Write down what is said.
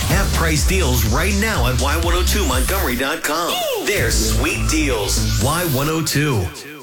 Have price deals right now at Y102Montgomery.com. They're sweet deals. Y102.